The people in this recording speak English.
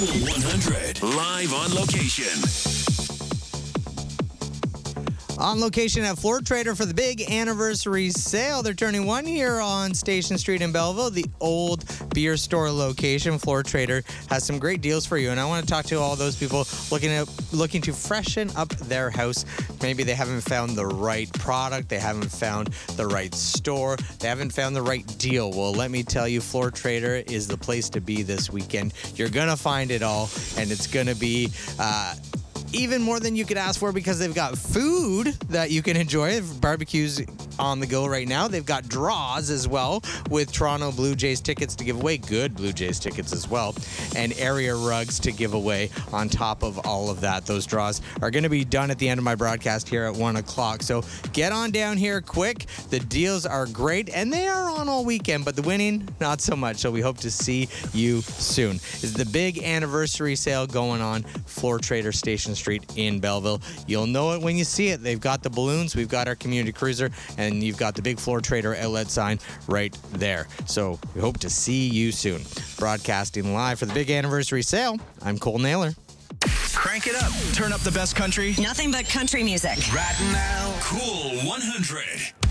100 live on location. On location at Floor Trader for the big anniversary sale. They're turning 1 year on Station Street in Belleville, the old beer store location. Floor Trader has some great deals for you. And I want to talk to all those people looking to freshen up their house. Maybe they haven't found the right product. They haven't found the right store. They haven't found the right deal. Well, let me tell you, Floor Trader is the place to be this weekend. You're going to find it all, and it's going to be even more than you could ask for because they've got food that you can enjoy. Barbecues on the go right now. They've got draws as well with Toronto Blue Jays tickets to give away. Good Blue Jays tickets as well. And area rugs to give away on top of all of that. Those draws are going to be done at the end of my broadcast here at 1 o'clock. So get on down here quick. The deals are great and they are on all weekend, but the winning, not so much. So we hope to see you soon. It's the big anniversary sale going on. Floor Trader Station Street in Belleville. You'll know it when you see it. They've got the balloons, we've got our community cruiser, and you've got the big Floor Trader outlet sign right there. So we hope to see you soon. Broadcasting live for the big anniversary sale, I'm Cole Naylor. Crank it up. Turn up the best country. Nothing but country music. Right now, Cool 100.